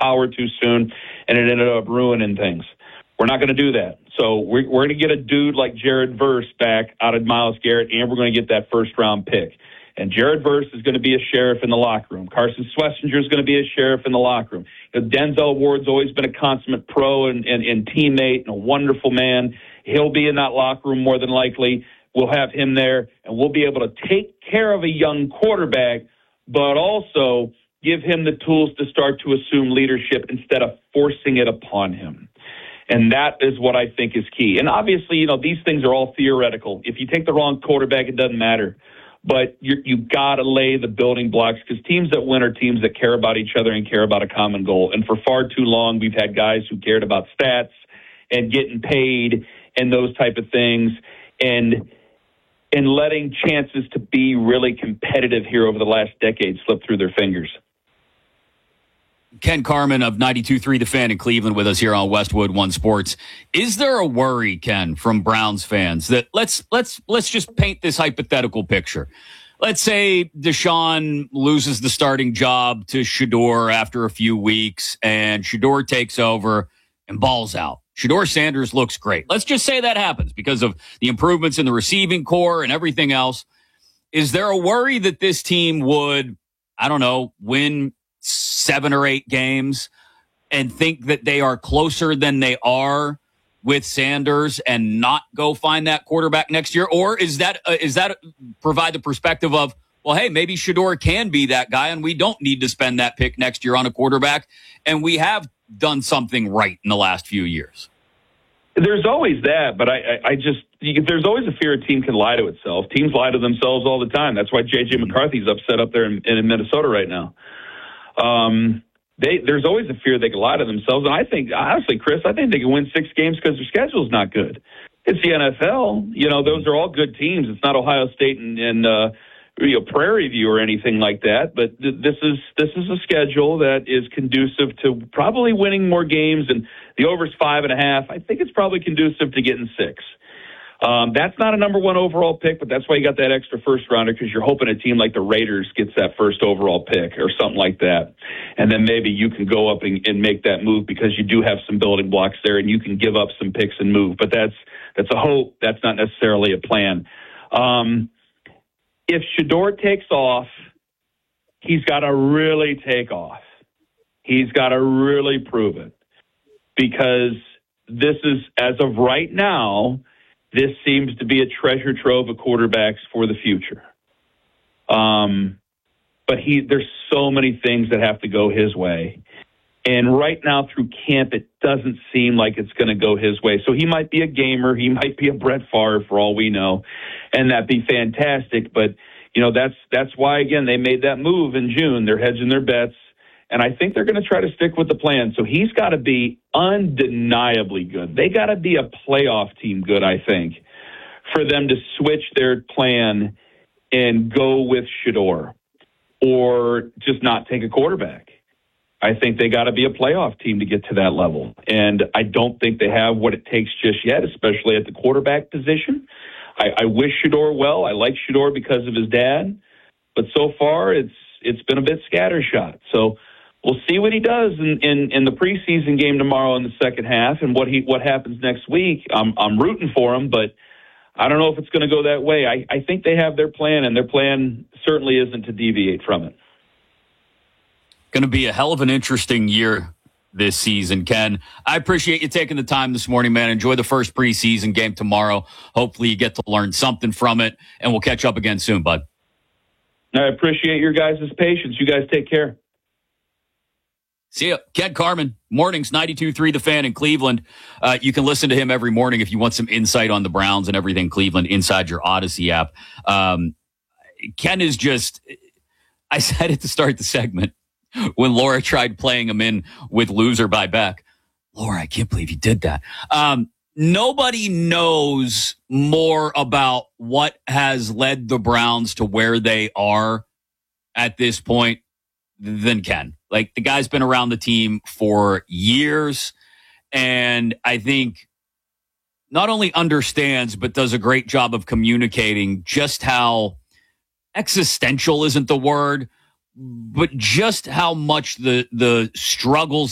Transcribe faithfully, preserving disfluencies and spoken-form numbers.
power too soon, and it ended up ruining things. We're not going to do that. So we're, we're going to get a dude like Jared Verse back out of Myles Garrett, and we're going to get that first-round pick. And Jared Verse is going to be a sheriff in the locker room. Carson Schlesinger is going to be a sheriff in the locker room. You know, Denzel Ward's always been a consummate pro and, and, and teammate and a wonderful man. He'll be in that locker room more than likely. We'll have him there, and we'll be able to take care of a young quarterback, but also give him the tools to start to assume leadership instead of forcing it upon him. And that is what I think is key. And obviously, you know, these things are all theoretical. If you take the wrong quarterback, it doesn't matter. But you you got to lay the building blocks, because teams that win are teams that care about each other and care about a common goal. And for far too long, we've had guys who cared about stats and getting paid and those type of things, and and letting chances to be really competitive here over the last decade slip through their fingers. Ken Carman of ninety-two point three The Fan in Cleveland with us here on Westwood One Sports. Is there a worry, Ken, from Browns fans that let's let's let's just paint this hypothetical picture. Let's say Deshaun loses the starting job to Shedeur after a few weeks, and Shedeur takes over and balls out. Shedeur Sanders looks great. Let's just say that happens because of the improvements in the receiving core and everything else. Is there a worry that this team would, I don't know, win seven or eight games and think that they are closer than they are with Sanders and not go find that quarterback next year? Or is that uh, is that provide the perspective of, well, hey, maybe Shedeur can be that guy and we don't need to spend that pick next year on a quarterback, and we have done something right in the last few years? There's always that, but I, I, I just you, there's always a fear a team can lie to itself. Teams lie to themselves all the time. That's why J J McCarthy's upset up there in, in Minnesota right now. Um, they, there's always a fear they can lie to themselves. And I think, honestly, Chris, I think they can win six games because their schedule's not good. It's the N F L. You know, those are all good teams. It's not Ohio State and, and uh, you know, Prairie View or anything like that. But th- this is this is a schedule that is conducive to probably winning more games. And the over's five and a half. I think it's probably conducive to getting six. Um, that's not a number one overall pick, but that's why you got that extra first rounder, because you're hoping a team like the Raiders gets that first overall pick or something like that. And then maybe you can go up and, and make that move because you do have some building blocks there and you can give up some picks and move. But that's that's a hope. That's not necessarily a plan. Um, if Shedeur takes off, he's got to really take off. He's got to really prove it, because this is, as of right now, this seems to be a treasure trove of quarterbacks for the future. Um, but he, there's so many things that have to go his way. And right now through camp, it doesn't seem like it's going to go his way. So he might be a gamer. He might be a Brett Favre for all we know. And that'd be fantastic. But, you know, that's, that's why, again, they made that move in June. They're hedging their bets. And I think they're going to try to stick with the plan. So he's got to be undeniably good. They got to be a playoff team good, I think, for them to switch their plan and go with Shedeur or just not take a quarterback. I think they got to be a playoff team to get to that level. And I don't think they have what it takes just yet, especially at the quarterback position. I, I wish Shedeur well. I like Shedeur because of his dad. But so far, it's it's been a bit scattershot. So we'll see what he does in, in, in the preseason game tomorrow in the second half, and what he what happens next week. I'm I'm rooting for him, but I don't know if it's going to go that way. I, I think they have their plan, and their plan certainly isn't to deviate from it. Going to be a hell of an interesting year this season, Ken. I appreciate you taking the time this morning, man. Enjoy the first preseason game tomorrow. Hopefully you get to learn something from it, and we'll catch up again soon, bud. I appreciate your guys' patience. You guys take care. See ya. Ken Carman, mornings, ninety-two point three The Fan in Cleveland. Uh, you can listen to him every morning if you want some insight on the Browns and everything Cleveland inside your Odyssey app. Um, Ken is just, I said it to start the segment when Laura tried playing him in with Loser by Beck. Laura, I can't believe you did that. Um, nobody knows more about what has led the Browns to where they are at this point than Ken. Like, the guy's been around the team for years, and I think not only understands, but does a great job of communicating just how existential isn't the word, but just how much the the struggles